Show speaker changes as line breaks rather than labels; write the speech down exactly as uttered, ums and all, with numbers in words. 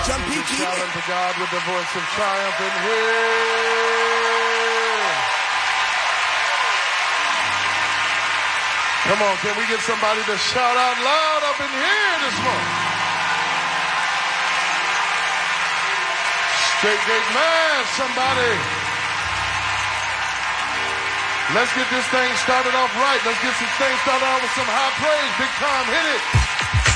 John P. Keith.
Shout unto God with the voice of triumph in here. Come on, can we get somebody to shout out loud up in here this morning? Straight Gate Man, somebody. Let's get this thing started off right. Let's get this thing started off with some high praise. Big time, hit it.